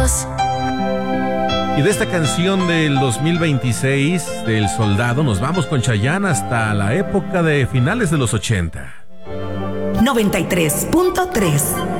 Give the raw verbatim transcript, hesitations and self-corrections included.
Y de esta canción del dos mil veintiséis, del Soldado, nos vamos con Chayanne hasta la época de finales de los ochenta. noventa y tres punto tres